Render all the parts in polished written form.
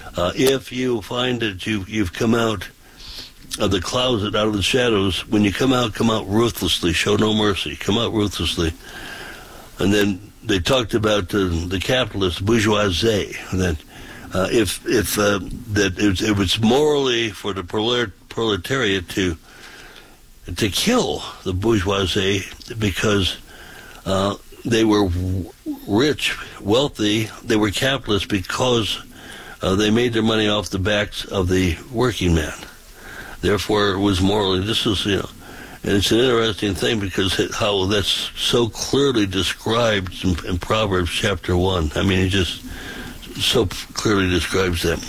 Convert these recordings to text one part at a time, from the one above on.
If you find that you've come out of the closet, out of the shadows, when you come out ruthlessly, show no mercy, come out ruthlessly. And then they talked about the capitalist bourgeoisie, that it was morally for the proletariat to kill the bourgeoisie because they were rich, wealthy. They were capitalists because they made their money off the backs of the working man. Therefore, it was morally. This is, and it's an interesting thing because how that's so clearly described in Proverbs chapter 1. I mean, it just so clearly describes that.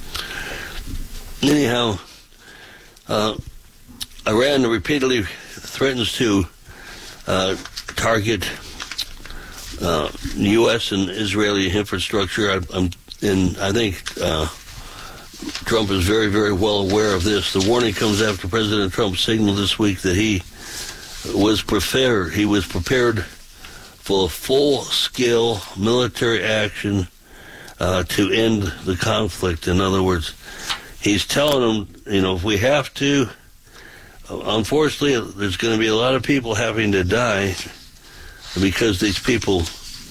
Anyhow, Iran repeatedly threatens to target U.S. and Israeli infrastructure. I think Trump is very, very well aware of this. The warning comes after President Trump signaled this week that he was prepared. He was prepared for a full-scale military action to end the conflict. In other words, he's telling them, if we have to, unfortunately, there's going to be a lot of people having to die because these people,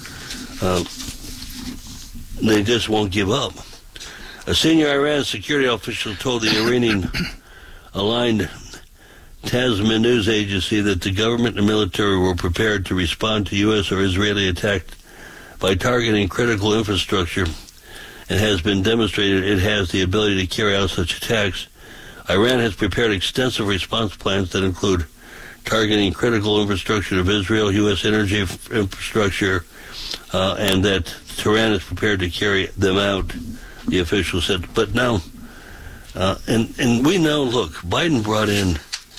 they just won't give up. A senior Iran security official told the Iranian-aligned Tasman news agency that the government and military were prepared to respond to U.S. or Israeli attack by targeting critical infrastructure and has been demonstrated it has the ability to carry out such attacks. Iran has prepared extensive response plans that include targeting critical infrastructure of Israel, U.S. energy infrastructure, and that Tehran is prepared to carry them out, the official said. But now, and we know, look, Biden brought in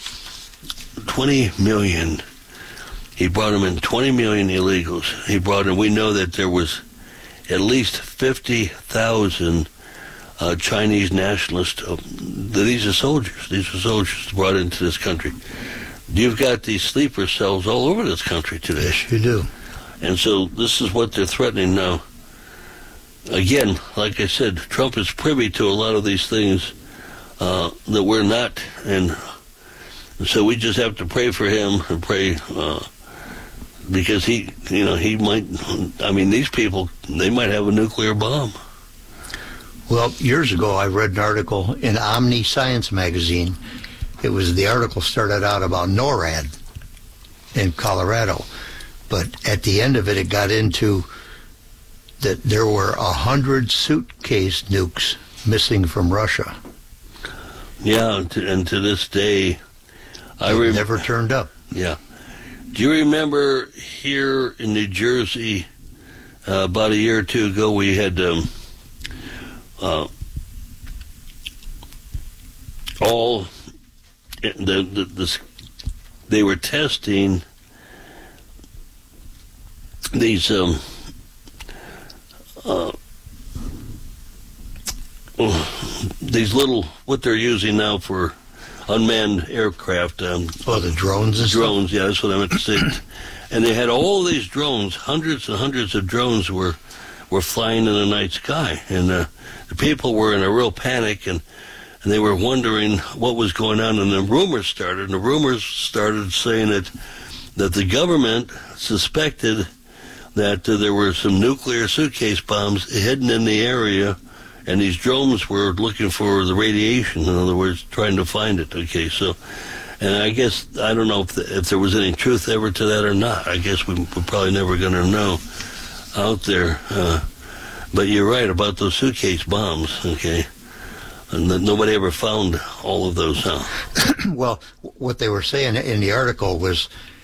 20 million. He brought them in 20 million illegals. We know that there was at least 50,000 Chinese nationalists. These are soldiers. These are soldiers brought into this country. You've got these sleeper cells all over this country today. Yes, you do. And so this is what they're threatening now. Again, like I said, Trump is privy to a lot of these things that we're not, and so we just have to pray for him and pray because he might. I mean, these people, they might have a nuclear bomb. Well, years ago, I read an article in Omni Science magazine. The article started out about NORAD in Colorado, but at the end of it, it got into that there were 100 suitcase nukes missing from Russia. Yeah, and to this day, They never turned up. Yeah. Do you remember here in New Jersey, about a year or two ago, we had they were testing these little, what they're using now for unmanned aircraft. The drones and drones, stuff? Yeah, that's what I meant to say. And they had all these drones, hundreds and hundreds of drones were flying in the night sky. And the people were in a real panic, and they were wondering what was going on. And the rumors started. And the rumors started saying that the government suspected that there were some nuclear suitcase bombs hidden in the area, and these drones were looking for the radiation, in other words, trying to find it. Okay, so, and I guess, I don't know if there was any truth ever to that or not. I guess we're probably never going to know out there. But you're right about those suitcase bombs, okay? And that nobody ever found all of those, huh? Well, what they were saying in the article was,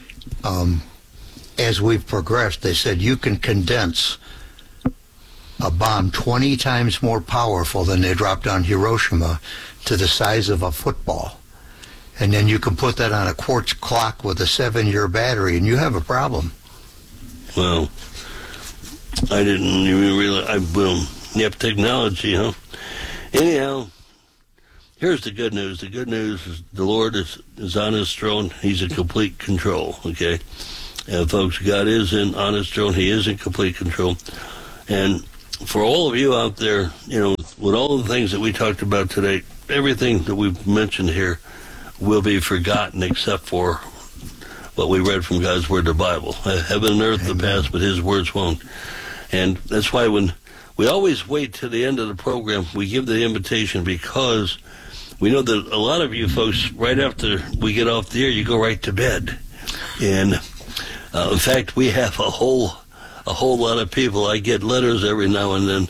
as we've progressed, they said you can condense a bomb 20 times more powerful than they dropped on Hiroshima to the size of a football. And then you can put that on a quartz clock with a 7-year battery, and you have a problem. Well, I didn't even realize. You have technology, huh? Anyhow, here's the good news. The good news is the Lord is on his throne. He's in complete control, okay? And folks, God is on his throne. He is in complete control. And for all of you out there, with all the things that we talked about today, everything that we've mentioned here will be forgotten except for what we read from God's Word, the Bible. Heaven and earth will pass, but His words won't. And that's why when we always wait to the end of the program, we give the invitation, because we know that a lot of you folks, right after we get off the air, you go right to bed. And in fact, we have a whole lot of people. I get letters every now and then,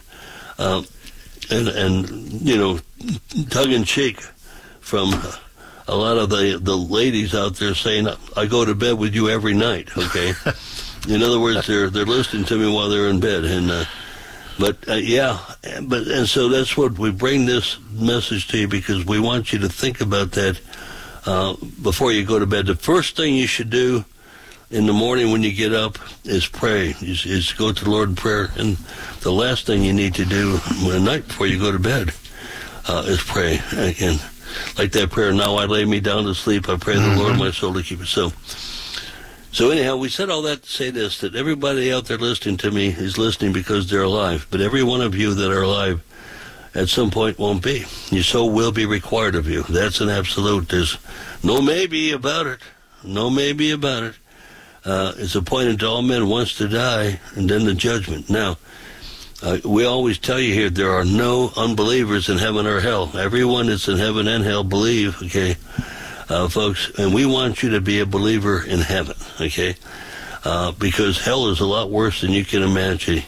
and you know, tongue in cheek from a lot of the ladies out there saying, I go to bed with you every night, okay? In other words, they're listening to me while they're in bed. And and so that's what we bring this message to you, because we want you to think about that before you go to bed. The first thing you should do in the morning when you get up is pray, is go to the Lord in prayer. And the last thing you need to do at night before you go to bed is pray. Again, like that prayer, now I lay me down to sleep, I pray the Lord my soul to keep it. So anyhow, we said all that to say this, that everybody out there listening to me is listening because they're alive. But every one of you that are alive at some point won't be. Your soul will be required of you. That's an absolute. There's no maybe about it. No maybe about it. It's appointed to all men once to die, and then the judgment. Now, we always tell you here, there are no unbelievers in heaven or hell. Everyone that's in heaven and hell believe, okay, folks, and we want you to be a believer in heaven, okay, because hell is a lot worse than you can imagine.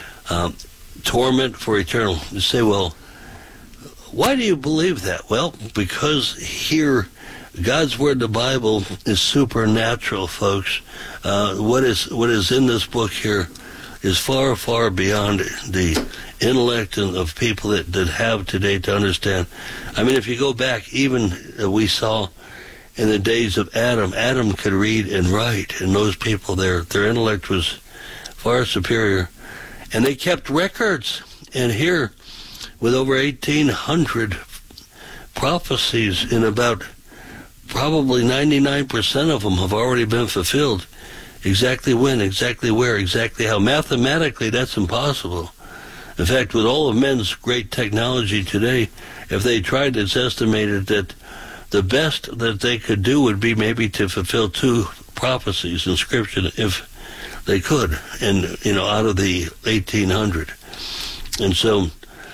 Torment for eternal. You say, well, why do you believe that? Well, because here, God's Word, the Bible, is supernatural, folks. What is in this book here is far, far beyond the intellect of people that have today to understand. I mean, if you go back, even we saw in the days of Adam could read and write, and those people, their intellect was far superior, and they kept records. And here, with over 1,800 prophecies, in about probably 99% of them have already been fulfilled. Exactly when, exactly where, exactly how. Mathematically, that's impossible. In fact, with all of men's great technology today, if they tried, it's estimated that the best that they could do would be maybe to fulfill 2 prophecies in Scripture, if they could, and out of the 1,800. And so,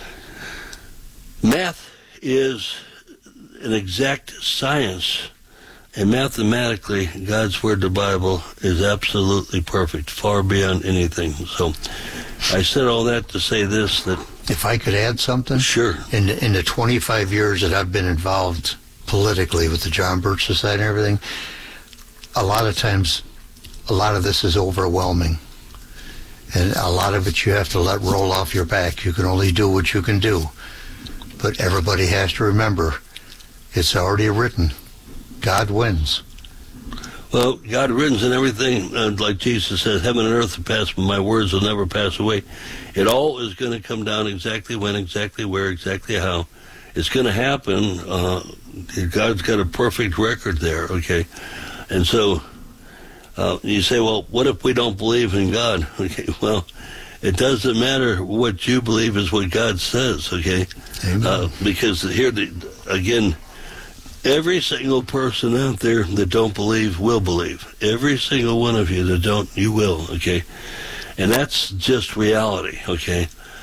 math is an exact science, and mathematically, God's Word, the Bible, is absolutely perfect, far beyond anything. So, I said all that to say this, that... If I could add something? Sure. In the 25 years that I've been involved politically with the John Birch Society and everything, a lot of times, a lot of this is overwhelming. And a lot of it you have to let roll off your back. You can only do what you can do. But everybody has to remember, it's already written. God wins. Well, God wins and everything, like Jesus says, heaven and earth will pass, but my words will never pass away. It all is going to come down exactly when, exactly where, exactly how. It's going to happen. God's got a perfect record there, okay? And so you say, well, what if we don't believe in God? Okay, well, it doesn't matter what you believe is what God says, okay? Because here, again, every single person out there that don't believe will believe. Every single one of you that don't, you will, okay? And that's just reality, okay?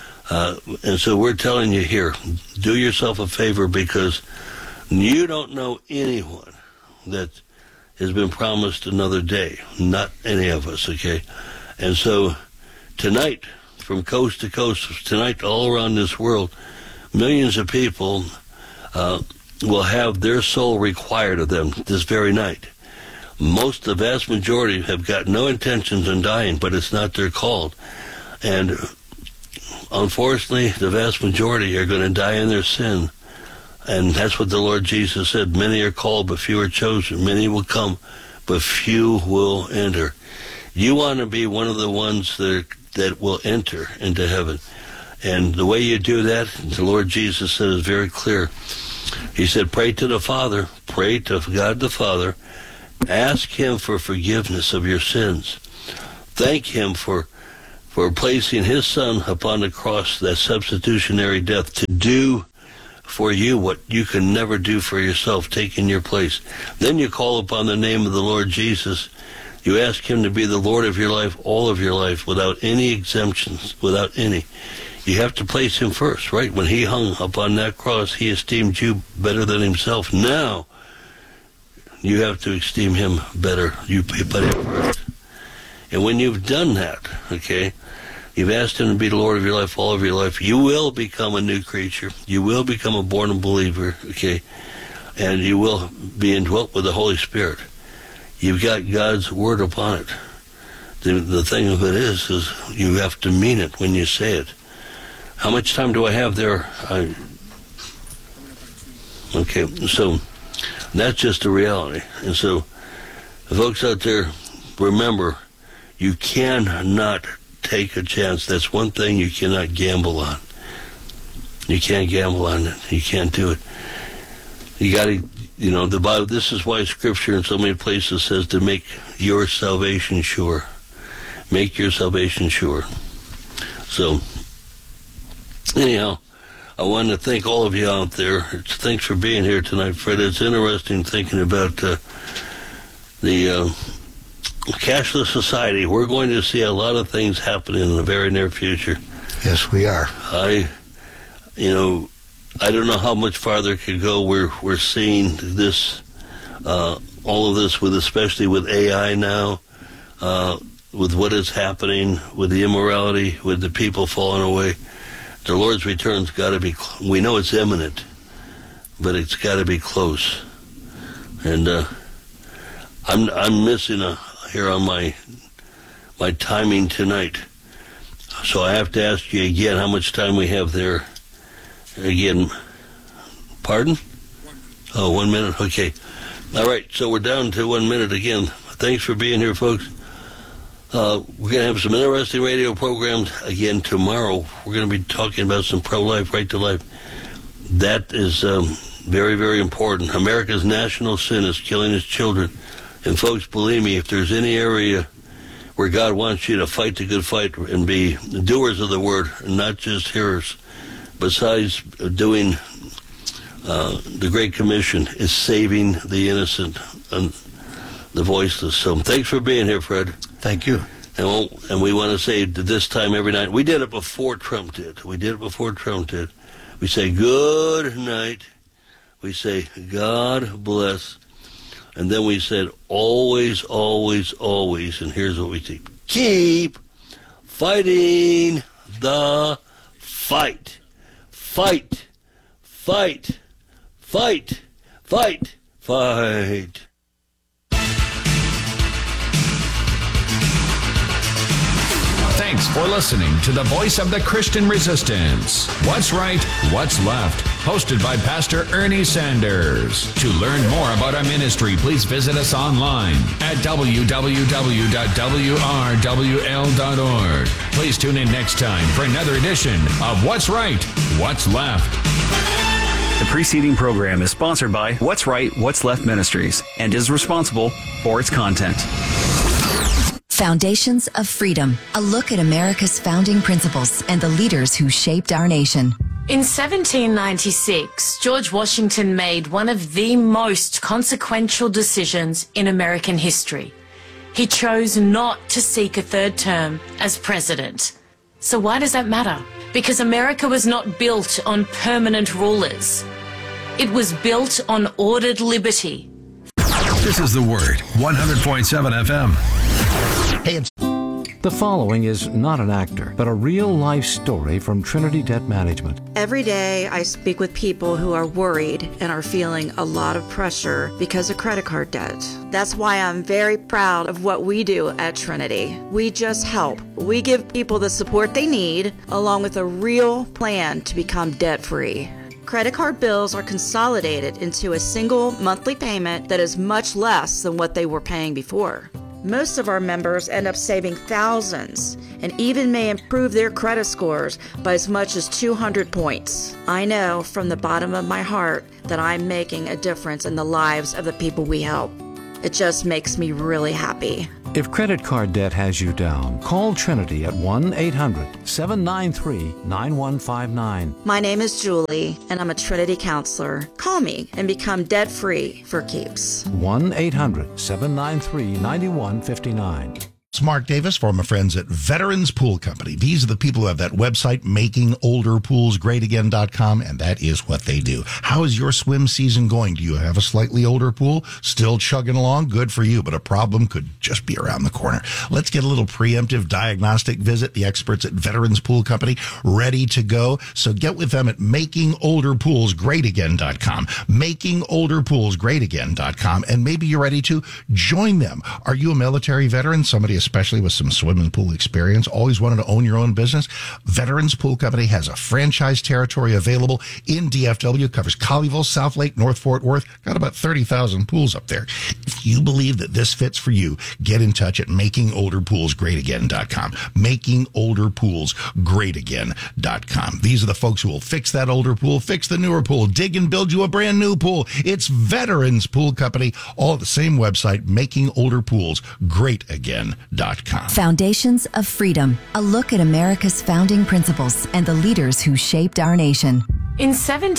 And so we're telling you here, do yourself a favor, because you don't know anyone that has been promised another day. Not any of us, okay? And so tonight, from coast to coast, tonight all around this world, millions of people will have their soul required of them this very night. The vast majority have got no intentions on dying, but it's not their call. And unfortunately, the vast majority are going to die in their sin. And that's what the Lord Jesus said. Many are called, but few are chosen. Many will come, but few will enter. You want to be one of the ones that will enter into heaven. And the way you do that, the Lord Jesus said, is very clear. He said, pray to the Father, pray to God the Father, ask Him for forgiveness of your sins. Thank Him for for placing his son upon the cross, that substitutionary death, to do for you what you can never do for yourself, taking your place. Then you call upon the name of the Lord Jesus. You ask him to be the Lord of your life, all of your life, without any exemptions, without any. You have to place him first, right? When he hung upon that cross, he esteemed you better than himself. Now, you have to esteem him better. You put him first. And when you've done that, okay, you've asked him to be the Lord of your life, all of your life, you will become a new creature. You will become a born believer, okay, and you will be indwelt with the Holy Spirit. You've got God's word upon it. The thing of it is you have to mean it when you say it. How much time do I have there? Okay, so that's just the reality. And so, folks out there, remember, you cannot take a chance. That's one thing you cannot gamble on. You can't gamble on it. You can't do it. You got to, the Bible, this is why Scripture in so many places says to make your salvation sure. Make your salvation sure. So, anyhow, I want to thank all of you out there. Thanks for being here tonight, Fred. It's interesting thinking about the cashless society. We're going to see a lot of things happening in the very near future. Yes, we are. I don't know how much farther it could go. We're seeing this, all of this, especially with AI now, with what is happening, with the immorality, with the people falling away. The Lord's return's got to be. We know it's imminent, but it's got to be close. And I'm missing here on my timing tonight. So I have to ask you again how much time we have there. Again, pardon? 1 minute. Okay. All right. So we're down to 1 minute again. Thanks for being here, folks. We're going to have some interesting radio programs again tomorrow. We're going to be talking about some pro-life, right to life. That is very, very important. America's national sin is killing its children. And folks, believe me, if there's any area where God wants you to fight the good fight and be doers of the word and not just hearers, besides doing the Great Commission, is saving the innocent and the voiceless. So thanks for being here, Fred. Thank you. And we want to say this time every night. We did it before Trump did. We say good night. We say God bless. And then we said always, always, always. And here's what we keep. Keep fighting the fight. Fight. Fight. Fight. Fight. Fight. Thanks for listening to the Voice of the Christian Resistance. What's Right, What's Left, hosted by Pastor Ernie Sanders. To learn more about our ministry, please visit us online at www.wrwl.org. Please tune in next time for another edition of What's Right, What's Left. The preceding program is sponsored by What's Right, What's Left Ministries and is responsible for its content. Foundations of Freedom, a look at America's founding principles and the leaders who shaped our nation. In 1796, George Washington made one of the most consequential decisions in American history. He chose not to seek a third term as president. So why does that matter? Because America was not built on permanent rulers. It was built on ordered liberty. This is The Word, 100.7 FM. The following is not an actor, but a real-life story from Trinity Debt Management. Every day I speak with people who are worried and are feeling a lot of pressure because of credit card debt. That's why I'm very proud of what we do at Trinity. We just help. We give people the support they need, along with a real plan to become debt-free. Credit card bills are consolidated into a single monthly payment that is much less than what they were paying before. Most of our members end up saving thousands and even may improve their credit scores by as much as 200 points. I know from the bottom of my heart that I'm making a difference in the lives of the people we help. It just makes me really happy. If credit card debt has you down, call Trinity at 1-800-793-9159. My name is Julie, and I'm a Trinity counselor. Call me and become debt-free for keeps. 1-800-793-9159. It's Mark Davis for my friends at Veterans Pool Company. These are the people who have that website, makingolderpoolsgreatagain.com, and that is what they do. How is your swim season going? Do you have a slightly older pool? Still chugging along? Good for you, but a problem could just be around the corner. Let's get a little preemptive diagnostic visit. The experts at Veterans Pool Company ready to go. So get with them at makingolderpoolsgreatagain.com, makingolderpoolsgreatagain.com, and maybe you're ready to join them. Are you a military veteran? Somebody especially with some swimming pool experience, always wanted to own your own business? Veterans Pool Company has a franchise territory available in DFW, covers Colleyville, South Lake, North Fort Worth, got about 30,000 pools up there. If you believe that this fits for you, get in touch at makingolderpoolsgreatagain.com, makingolderpoolsgreatagain.com. These are the folks who will fix that older pool, fix the newer pool, dig and build you a brand new pool. It's Veterans Pool Company, all at the same website, makingolderpoolsgreatagain.com. Foundations of Freedom, a look at America's founding principles and the leaders who shaped our nation. In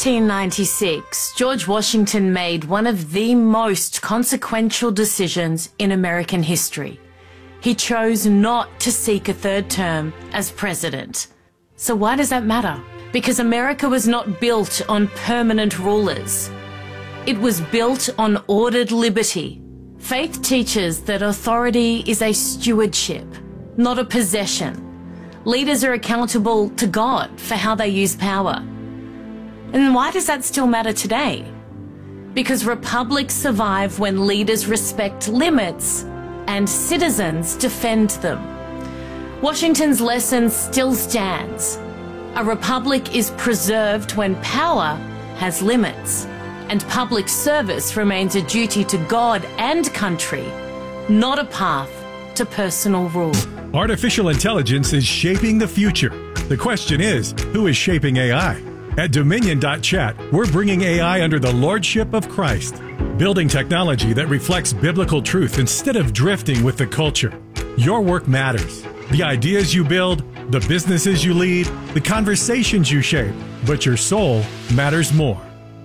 1796, George Washington made one of the most consequential decisions in American history. He chose not to seek a third term as president. So why does that matter? Because America was not built on permanent rulers. It was built on ordered liberty. Faith teaches that authority is a stewardship, not a possession. Leaders are accountable to God for how they use power. And why does that still matter today? Because republics survive when leaders respect limits and citizens defend them. Washington's lesson still stands. A republic is preserved when power has limits. And public service remains a duty to God and country, not a path to personal rule. Artificial intelligence is shaping the future. The question is, who is shaping AI? At Dominion.chat, we're bringing AI under the lordship of Christ, building technology that reflects biblical truth instead of drifting with the culture. Your work matters. The ideas you build, the businesses you lead, the conversations you shape, but your soul matters more.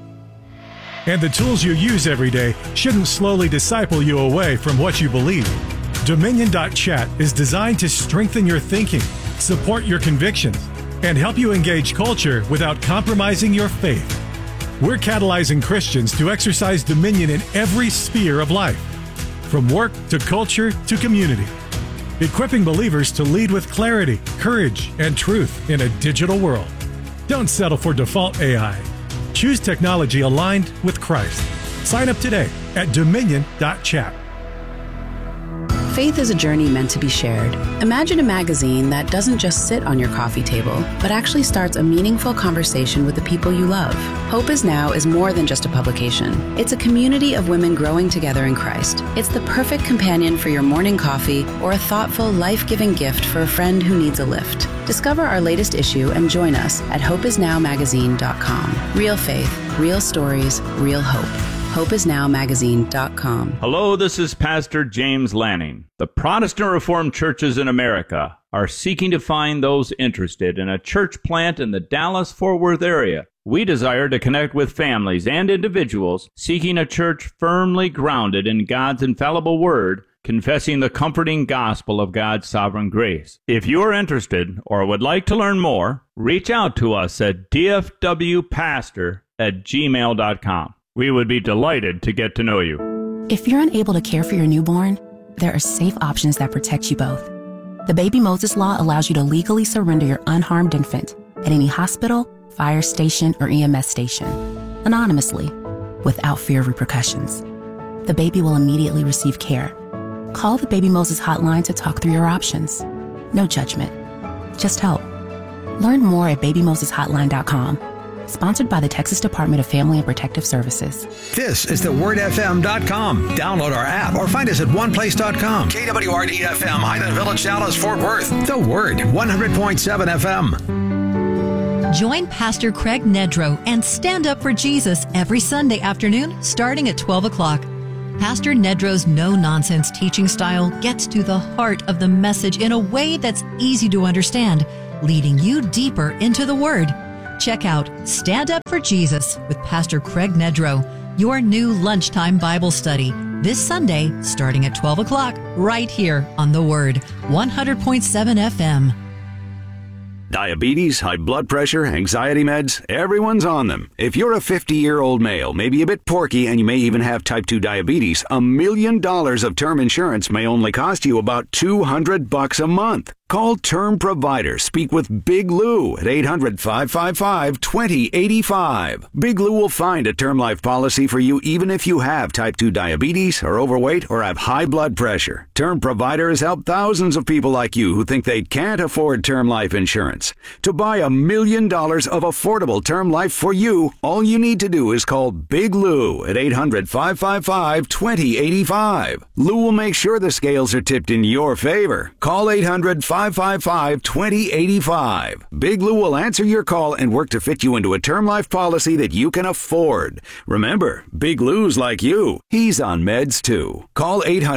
And the tools you use every day shouldn't slowly disciple you away from what you believe. Dominion.chat is designed to strengthen your thinking, support your convictions, and help you engage culture without compromising your faith. We're catalyzing Christians to exercise dominion in every sphere of life, from work to culture to community, equipping believers to lead with clarity, courage, and truth in a digital world. Don't settle for default AI. Choose technology aligned with Christ. Sign up today at Dominion.chat. Faith is a journey meant to be shared. Imagine a magazine that doesn't just sit on your coffee table, but actually starts a meaningful conversation with the people you love. Hope Is Now is more than just a publication. It's a community of women growing together in Christ. It's the perfect companion for your morning coffee or a thoughtful, life-giving gift for a friend who needs a lift. Discover our latest issue and join us at hopeisnowmagazine.com. Real faith, real stories, real hope. hopeisnowmagazine.com. Hello, this is Pastor James Lanning. The Protestant Reformed churches in America are seeking to find those interested in a church plant in the Dallas-Fort Worth area. We desire to connect with families and individuals seeking a church firmly grounded in God's infallible word, confessing the comforting gospel of God's sovereign grace. If you are interested or would like to learn more, reach out to us at dfwpastor@gmail.com. We would be delighted to get to know you. If you're unable to care for your newborn, there are safe options that protect you both. The Baby Moses Law allows you to legally surrender your unharmed infant at any hospital, fire station, or EMS station, anonymously, without fear of repercussions. The baby will immediately receive care. Call the Baby Moses hotline to talk through your options. No judgment, just help. Learn more at babymoseshotline.com. Sponsored by the Texas Department of Family and Protective Services. This is thewordfm.com. Download our app or find us at oneplace.com. KWRD-FM, Highland Village, Dallas, Fort Worth. The Word, 100.7 FM. Join Pastor Craig Nedrow and Stand Up for Jesus every Sunday afternoon starting at 12 o'clock. Pastor Nedro's no-nonsense teaching style gets to the heart of the message in a way that's easy to understand, leading you deeper into the Word. Check out Stand Up for Jesus with Pastor Craig Nedro, your new lunchtime Bible study, this Sunday starting at 12 o'clock right here on The Word, 100.7 FM. Diabetes, high blood pressure, anxiety meds, everyone's on them. If you're a 50-year-old male, maybe a bit porky, and you may even have type 2 diabetes, $1 million of term insurance may only cost you about $200 a month. Call Term Provider. Speak with Big Lou at 800-555-2085. Big Lou will find a term life policy for you even if you have type 2 diabetes, are overweight, or have high blood pressure. Term Provider has helped thousands of people like you who think they can't afford term life insurance. To buy $1 million of affordable term life for you, all you need to do is call Big Lou at 800-555-2085. Lou will make sure the scales are tipped in your favor. Call 800-555-2085. Big Lou will answer your call and work to fit you into a term life policy that you can afford. Remember, Big Lou's like you. He's on meds too. Call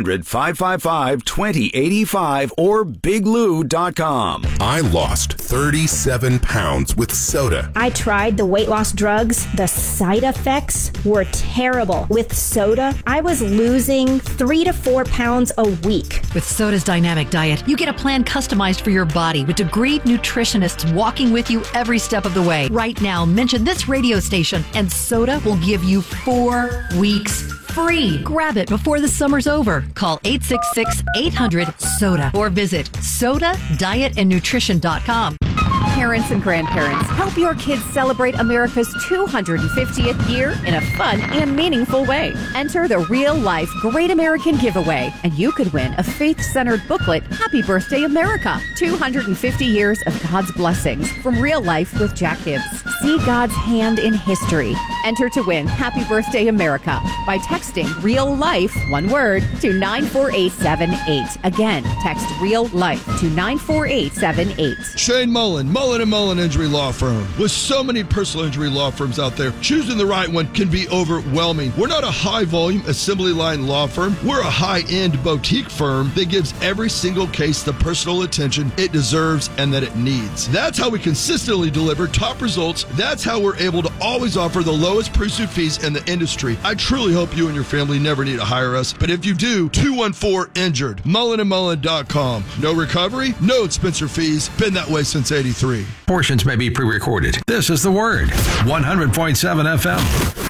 800-555-2085 or biglou.com. I lost 37 pounds with soda. I tried the weight loss drugs. The side effects were terrible. With soda, I was losing 3 to 4 pounds a week. With Soda's dynamic diet, you get a plan customized for your body with degreed nutritionists walking with you every step of the way. Right now, mention this radio station and Soda will give you 4 weeks free. Grab it before the summer's over. Call 866-800-SODA or visit sodadietandnutrition.com. Parents and grandparents, help your kids celebrate America's 250th year in a fun and meaningful way. Enter the Real Life Great American Giveaway, and you could win a faith-centered booklet, Happy Birthday America, 250 years of God's blessings from Real Life with Jack Hibbs. See God's hand in history. Enter to win Happy Birthday America by texting Real Life, one word, to 94878. Again, text Real Life to 94878. Shane Mullen & Mullen Injury Law Firm. With so many personal injury law firms out there, choosing the right one can be overwhelming. We're not a high-volume assembly line law firm. We're a high-end boutique firm that gives every single case the personal attention it deserves and that it needs. That's how we consistently deliver top results. That's how we're able to always offer the lowest pre-suit fees in the industry. I truly hope you and your family never need to hire us, but if you do, 214-INJURED. MullenandMullen.com. No recovery, no expense or fees. Been that way since 83. Portions may be pre-recorded. This is The Word, 100.7 FM.